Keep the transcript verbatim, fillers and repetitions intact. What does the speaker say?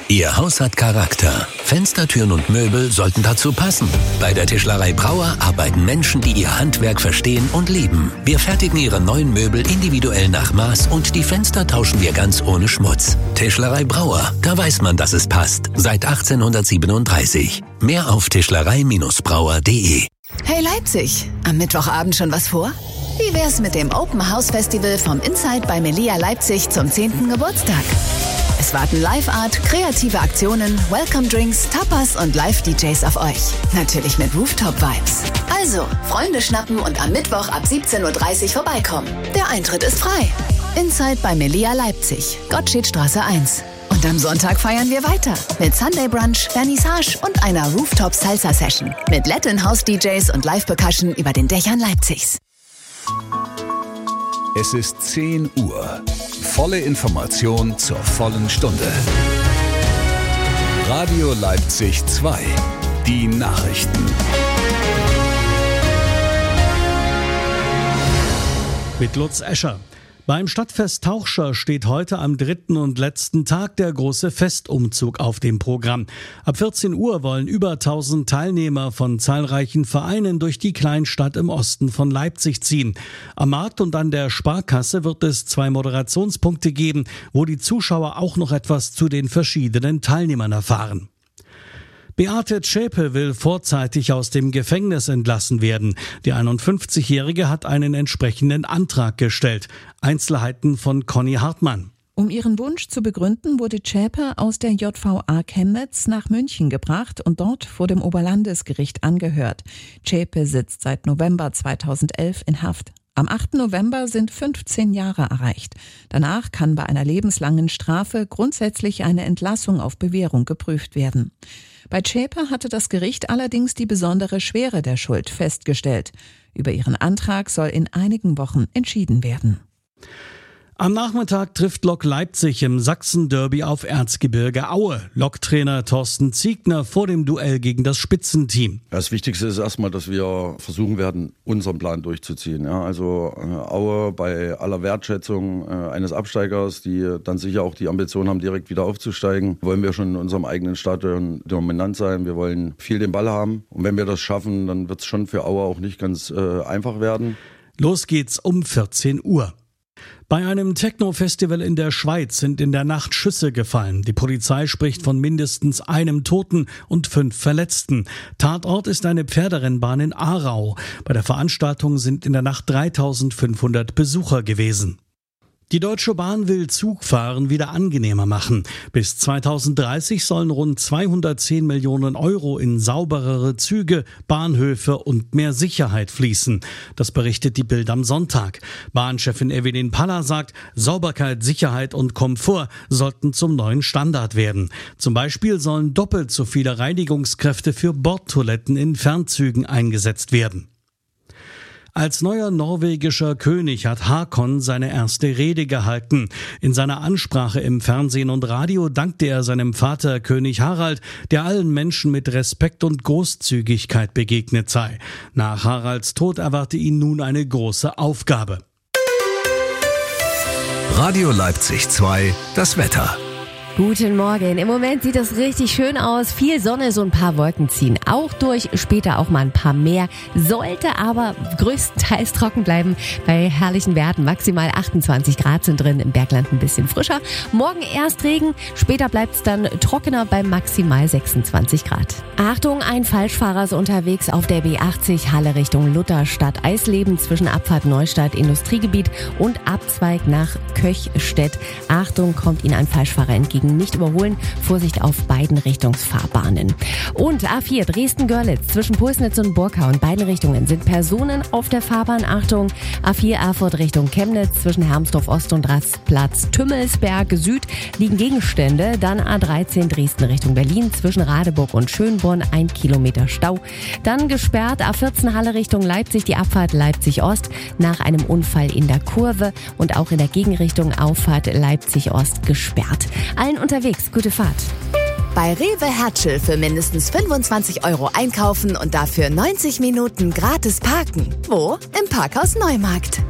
Ihr Haus hat Charakter. Fenster, Türen und Möbel sollten dazu passen. Bei der Tischlerei Brauer arbeiten Menschen, die ihr Handwerk verstehen und lieben. Wir fertigen ihre neuen Möbel individuell nach Maß und die Fenster tauschen wir ganz ohne Schmutz. Tischlerei Brauer, da weiß man, dass es passt. Seit achtzehnhundertsiebenunddreißig. Mehr auf tischlerei Brauer punkt de. Hey Leipzig, am Mittwochabend schon was vor? Wie wär's mit dem Open House Festival vom Inside bei Melia Leipzig zum zehnten Geburtstag? Es warten Live-Art, kreative Aktionen, Welcome-Drinks, Tapas und Live-D Js auf euch. Natürlich mit Rooftop-Vibes. Also, Freunde schnappen und am Mittwoch ab siebzehn Uhr dreißig vorbeikommen. Der Eintritt ist frei. Inside bei Melia Leipzig, Gottschedstraße eins. Und am Sonntag feiern wir weiter mit Sunday Brunch, Vernissage und einer Rooftop-Salsa-Session mit Latin House-D Js und Live-Percussion über den Dächern Leipzigs. Es ist zehn Uhr. Volle Information zur vollen Stunde. Radio Leipzig zwei. Die Nachrichten. Mit Lutz Escher. Beim Stadtfest Tauchscher steht heute am dritten und letzten Tag der große Festumzug auf dem Programm. Ab vierzehn Uhr wollen über tausend Teilnehmer von zahlreichen Vereinen durch die Kleinstadt im Osten von Leipzig ziehen. Am Markt und an der Sparkasse wird es zwei Moderationspunkte geben, wo die Zuschauer auch noch etwas zu den verschiedenen Teilnehmern erfahren. Beate Zschäpe will vorzeitig aus dem Gefängnis entlassen werden. Die einundfünfzigjährige hat einen entsprechenden Antrag gestellt. Einzelheiten von Conny Hartmann. Um ihren Wunsch zu begründen, wurde Zschäpe aus der J V A Chemnitz nach München gebracht und dort vor dem Oberlandesgericht angehört. Zschäpe sitzt seit November zweitausendelf in Haft. Am achten November sind fünfzehn Jahre erreicht. Danach kann bei einer lebenslangen Strafe grundsätzlich eine Entlassung auf Bewährung geprüft werden. Bei Zschäpe hatte das Gericht allerdings die besondere Schwere der Schuld festgestellt. Über ihren Antrag soll in einigen Wochen entschieden werden. Am Nachmittag trifft Lok Leipzig im Sachsen-Derby auf Erzgebirge Aue. Loktrainer Thorsten Ziegner vor dem Duell gegen das Spitzenteam. Das Wichtigste ist erstmal, dass wir versuchen werden, unseren Plan durchzuziehen. Ja, also äh, Aue bei aller Wertschätzung äh, eines Absteigers, die dann sicher auch die Ambition haben, direkt wieder aufzusteigen, wollen wir schon in unserem eigenen Stadion dominant sein. Wir wollen viel den Ball haben. Und wenn wir das schaffen, dann wird es schon für Aue auch nicht ganz äh, einfach werden. Los geht's um vierzehn Uhr. Bei einem Techno-Festival in der Schweiz sind in der Nacht Schüsse gefallen. Die Polizei spricht von mindestens einem Toten und fünf Verletzten. Tatort ist eine Pferderennbahn in Aarau. Bei der Veranstaltung sind in der Nacht dreitausendfünfhundert Besucher gewesen. Die Deutsche Bahn will Zugfahren wieder angenehmer machen. Bis zweitausenddreißig sollen rund zweihundertzehn Millionen Euro in sauberere Züge, Bahnhöfe und mehr Sicherheit fließen. Das berichtet die Bild am Sonntag. Bahnchefin Evelyn Paller sagt, Sauberkeit, Sicherheit und Komfort sollten zum neuen Standard werden. Zum Beispiel sollen doppelt so viele Reinigungskräfte für Bordtoiletten in Fernzügen eingesetzt werden. Als neuer norwegischer König hat Haakon seine erste Rede gehalten. In seiner Ansprache im Fernsehen und Radio dankte er seinem Vater König Harald, der allen Menschen mit Respekt und Großzügigkeit begegnet sei. Nach Haralds Tod erwarte ihn nun eine große Aufgabe. Radio Leipzig zwei, das Wetter. Guten Morgen. Im Moment sieht es richtig schön aus. Viel Sonne, so ein paar Wolken ziehen auch durch. Später auch mal ein paar mehr. Sollte aber größtenteils trocken bleiben. Bei herrlichen Werten maximal achtundzwanzig Grad sind drin. Im Bergland ein bisschen frischer. Morgen erst Regen. Später bleibt es dann trockener bei maximal sechsundzwanzig Grad. Achtung, ein Falschfahrer ist unterwegs auf der B achtzig Halle Richtung Lutherstadt. Eisleben zwischen Abfahrt Neustadt Industriegebiet und Abzweig nach Köchstedt. Achtung, kommt Ihnen ein Falschfahrer entgegen. Nicht überholen. Vorsicht auf beiden Richtungsfahrbahnen. Und A vier Dresden-Görlitz zwischen Pulsnitz und Burgau in beiden Richtungen sind Personen auf der Fahrbahn. Achtung, A vier Erfurt Richtung Chemnitz zwischen Hermsdorf Ost und Rastplatz Tümmelsberg Süd liegen Gegenstände. Dann A dreizehn Dresden Richtung Berlin zwischen Radeburg und Schönborn ein Kilometer Stau. Dann gesperrt A vierzehn Halle Richtung Leipzig die Abfahrt Leipzig Ost nach einem Unfall in der Kurve und auch in der Gegenrichtung Auffahrt Leipzig Ost gesperrt. Allen unterwegs, gute Fahrt. Bei Rewe Hertschel für mindestens fünfundzwanzig Euro einkaufen und dafür neunzig Minuten gratis parken. Wo? Im Parkhaus Neumarkt.